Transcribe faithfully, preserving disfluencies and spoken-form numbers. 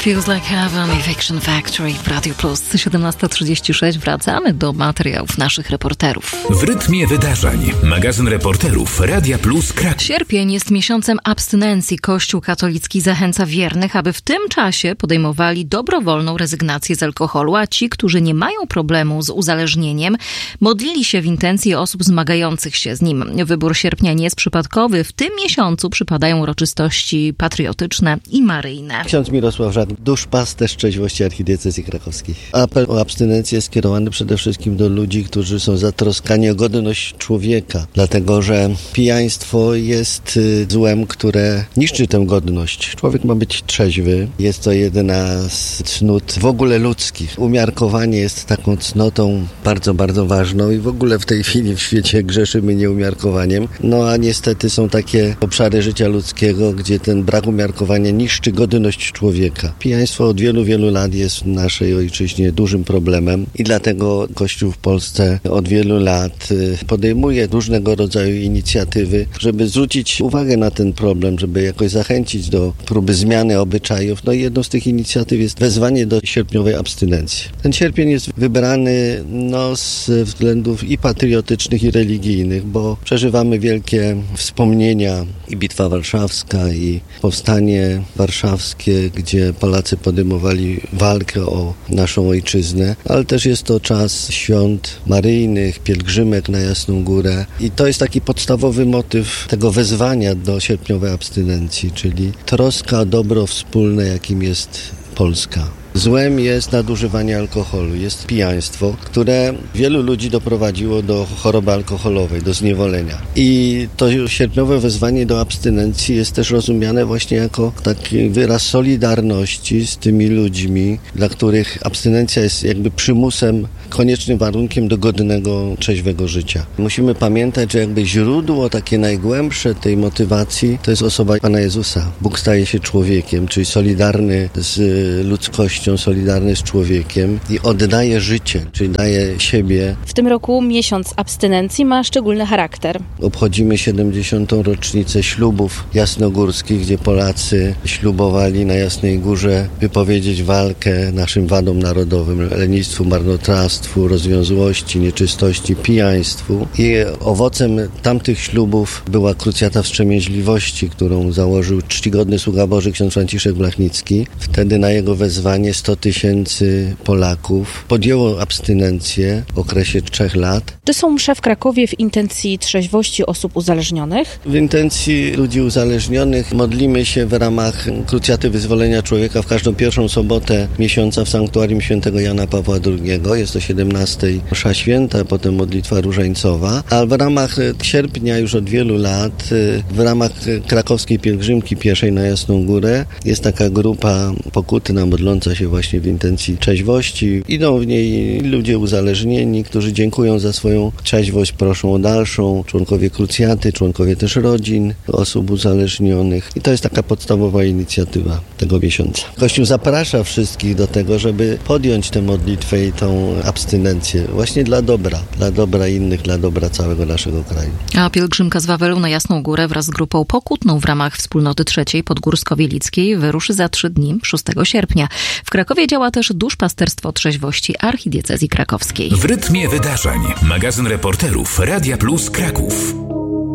Feels Like Heaven i Fiction Factory w Radio Plus. siedemnasta trzydzieści sześć wracamy do materiałów naszych reporterów. W rytmie wydarzeń. Magazyn reporterów Radia Plus Kraków. Sierpień jest miesiącem abstynencji. Kościół katolicki zachęca wiernych, aby w tym czasie podejmowali dobrowolną rezygnację z alkoholu, a ci, którzy nie mają problemu z uzależnieniem, modlili się w intencji osób zmagających się z nim. Wybór sierpnia nie jest przypadkowy. W tym miesiącu przypadają uroczystości patriotyczne i maryjne. Ksiądz Mirosław Żak, duszpasterz trzeźwości archidiecezji krakowskiej. Apel o abstynencję jest skierowany przede wszystkim do ludzi, którzy są zatroskani o godność człowieka, dlatego że pijaństwo jest złem, które niszczy tę godność. Człowiek ma być trzeźwy. Jest to jedna z cnót w ogóle ludzkich. Umiarkowanie jest taką cnotą bardzo, bardzo ważną i w ogóle w tej chwili w świecie grzeszymy nieumiarkowaniem. No a niestety są takie obszary życia ludzkiego, gdzie ten brak umiarkowania niszczy godność człowieka. Pijaństwo od wielu, wielu lat jest w naszej ojczyźnie dużym problemem i dlatego Kościół w Polsce od wielu lat podejmuje różnego rodzaju inicjatywy, żeby zwrócić uwagę na ten problem, żeby jakoś zachęcić do próby zmiany obyczajów. No i jedną z tych inicjatyw jest wezwanie do sierpniowej abstynencji. Ten sierpień jest wybrany no, z względów i patriotycznych, i religijnych, bo przeżywamy wielkie wspomnienia i Bitwa Warszawska, i Powstanie Warszawskie, gdzie Polacy podejmowali walkę o naszą ojczyznę, ale też jest to czas świąt maryjnych, pielgrzymek na Jasną Górę i to jest taki podstawowy motyw tego wezwania do sierpniowej abstynencji, czyli troska o dobro wspólne, jakim jest Polska. Złem jest nadużywanie alkoholu, jest pijaństwo, które wielu ludzi doprowadziło do choroby alkoholowej, do zniewolenia. I to sierpniowe wezwanie do abstynencji jest też rozumiane właśnie jako taki wyraz solidarności z tymi ludźmi, dla których abstynencja jest jakby przymusem, koniecznym warunkiem do godnego, trzeźwego życia. Musimy pamiętać, że jakby źródło takie najgłębsze tej motywacji to jest osoba Pana Jezusa. Bóg staje się człowiekiem, czyli solidarny z ludzkością, solidarny z człowiekiem i oddaje życie, czyli daje siebie. W tym roku miesiąc abstynencji ma szczególny charakter. Obchodzimy siedemdziesiątą rocznicę ślubów jasnogórskich, gdzie Polacy ślubowali na Jasnej Górze wypowiedzieć walkę naszym wadom narodowym, lenistwu, marnotrawstwu, rozwiązłości, nieczystości, pijaństwu. I owocem tamtych ślubów była krucjata wstrzemięźliwości, którą założył czcigodny sługa Boży ksiądz Franciszek Blachnicki. Wtedy na jego wezwanie sto tysięcy Polaków podjęło abstynencję w okresie trzech lat. Czy są msze w Krakowie w intencji trzeźwości osób uzależnionych? W intencji ludzi uzależnionych modlimy się w ramach krucjaty wyzwolenia człowieka w każdą pierwszą sobotę miesiąca w sanktuarium świętego Jana Pawła drugiego. Jest to siedemnasta msza święta, potem modlitwa różańcowa. A w ramach sierpnia już od wielu lat, w ramach krakowskiej pielgrzymki pieszej na Jasną Górę jest taka grupa pokutna, modląca się właśnie w intencji trzeźwości. Idą w niej ludzie uzależnieni, którzy dziękują za swoją trzeźwość, proszą o dalszą, członkowie krucjaty, członkowie też rodzin osób uzależnionych. I to jest taka podstawowa inicjatywa tego miesiąca. Kościół zaprasza wszystkich do tego, żeby podjąć tę modlitwę i tą abstynencję właśnie dla dobra, dla dobra innych, dla dobra całego naszego kraju. A pielgrzymka z Wawelu na Jasną Górę wraz z grupą pokutną w ramach Wspólnoty Trzeciej Podgórsko-Wielickiej wyruszy za trzy dni, szóstego sierpnia. W Krakowie działa też duszpasterstwo trzeźwości archidiecezji krakowskiej. W rytmie wydarzeń. Magazyn reporterów Radia Plus Kraków.